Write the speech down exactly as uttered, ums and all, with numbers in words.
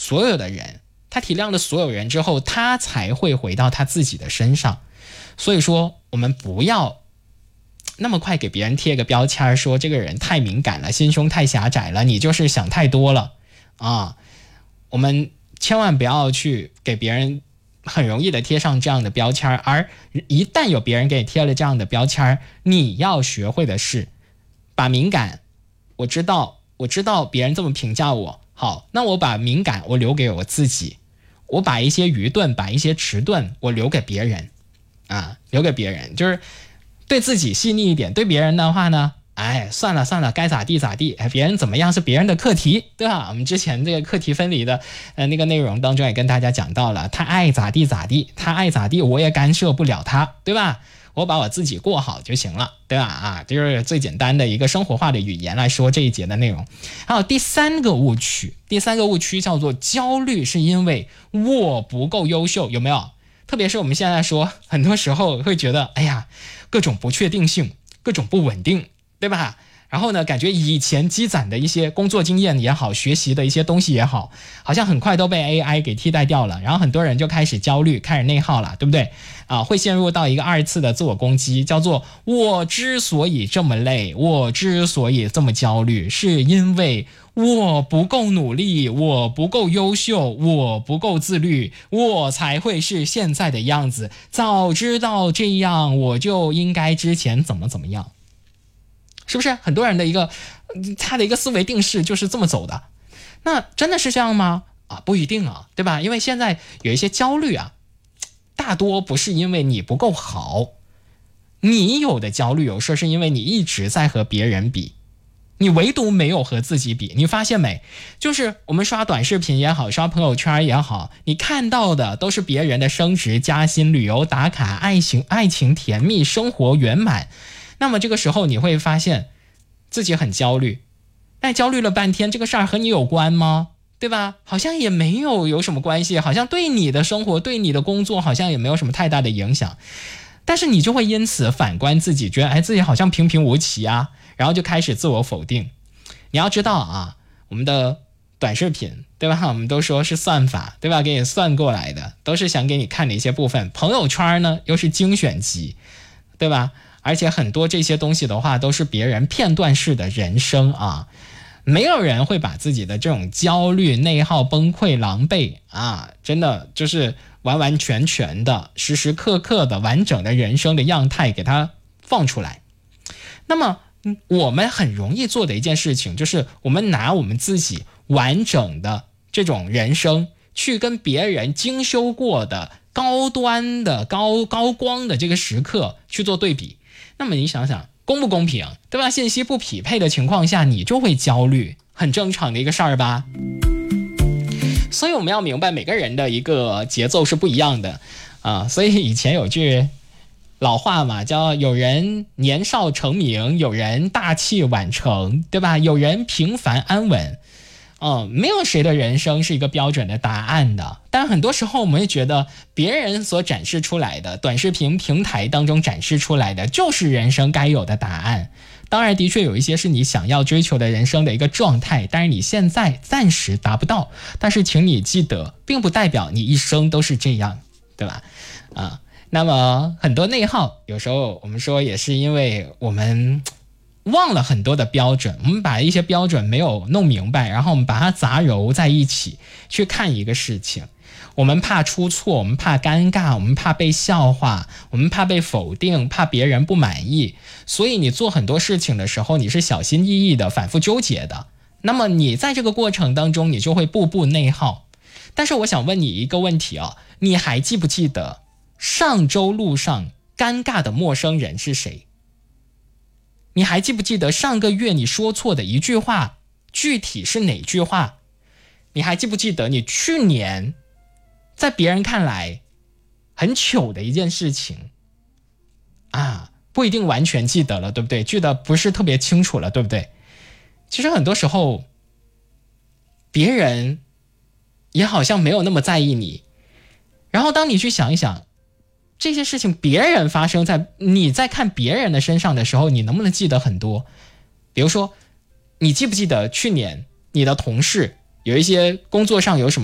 所有的人，他体谅了所有人之后，他才会回到他自己的身上。所以说我们不要那么快给别人贴个标签，说这个人太敏感了，心胸太狭窄了，你就是想太多了啊。我们千万不要去给别人很容易的贴上这样的标签，而一旦有别人给你贴了这样的标签，你要学会的是把敏感，我知道我知道别人这么评价我，好，那我把敏感我留给我自己，我把一些愚钝把一些迟钝我留给别人啊，留给别人，就是对自己细腻一点，对别人的话呢，哎，算了算了，该咋地咋地，哎，别人怎么样是别人的课题，对吧？我们之前这个课题分离的呃那个内容当中也跟大家讲到了，他爱咋地咋地，他爱咋地我也干涉不了他，对吧？我把我自己过好就行了，对吧？啊，就是最简单的一个生活化的语言来说这一节的内容。还有第三个误区，第三个误区叫做焦虑是因为我不够优秀，有没有？特别是我们现在说，很多时候会觉得，哎呀，各种不确定性，各种不稳定，对吧？然后呢，感觉以前积攒的一些工作经验也好，学习的一些东西也好，好像很快都被 A I 给替代掉了，然后很多人就开始焦虑，开始内耗了，对不对？啊，会陷入到一个二次的自我攻击，叫做我之所以这么累，我之所以这么焦虑，是因为我不够努力，我不够优秀，我不够自律，我才会是现在的样子，早知道这样我就应该之前怎么怎么样，是不是？很多人的一个他的一个思维定式就是这么走的。那真的是这样吗？啊，不一定啊，对吧？因为现在有一些焦虑啊，大多不是因为你不够好，你有的焦虑有时候是因为你一直在和别人比，你唯独没有和自己比。你发现没？就是我们刷短视频也好，刷朋友圈也好，你看到的都是别人的升职加薪、旅游打卡、爱情爱情甜蜜、生活圆满。那么这个时候你会发现自己很焦虑，但焦虑了半天，这个事儿和你有关吗？对吧？好像也没有有什么关系，好像对你的生活对你的工作好像也没有什么太大的影响，但是你就会因此反观自己，觉得哎自己好像平平无奇啊，然后就开始自我否定。你要知道啊，我们的短视频，对吧？我们都说是算法，对吧？给你算过来的，都是想给你看的一些部分。朋友圈呢又是精选集，对吧？而且很多这些东西的话都是别人片段式的人生啊，没有人会把自己的这种焦虑、内耗、崩溃、狼狈啊，真的就是完完全全的、时时刻刻的完整的人生的样态给它放出来。那么我们很容易做的一件事情，就是我们拿我们自己完整的这种人生去跟别人精修过的高端的高高光的这个时刻去做对比。那么你想想公不公平，对吧？信息不匹配的情况下，你就会焦虑，很正常的一个事儿吧。所以我们要明白每个人的一个节奏是不一样的啊。所以以前有句老话嘛，叫有人年少成名，有人大器晚成，对吧？有人平凡安稳。嗯，没有谁的人生是一个标准的答案的，但很多时候我们会觉得别人所展示出来的短视频平台当中展示出来的就是人生该有的答案。当然的确有一些是你想要追求的人生的一个状态，但是你现在暂时达不到，但是请你记得并不代表你一生都是这样，对吧？啊，那么很多内耗有时候我们说也是因为我们忘了很多的标准，我们把一些标准没有弄明白，然后我们把它杂糅在一起去看一个事情。我们怕出错，我们怕尴尬，我们怕被笑话，我们怕被否定，怕别人不满意，所以你做很多事情的时候你是小心翼翼的，反复纠结的。那么你在这个过程当中你就会步步内耗。但是我想问你一个问题啊，你还记不记得上周路上尴尬的陌生人是谁？你还记不记得上个月你说错的一句话具体是哪句话？你还记不记得你去年在别人看来很糗的一件事情啊？不一定完全记得了，对不对？记得不是特别清楚了，对不对？其实很多时候别人也好像没有那么在意你，然后当你去想一想这些事情别人发生在你在看别人的身上的时候，你能不能记得很多？比如说你记不记得去年你的同事有一些工作上有什么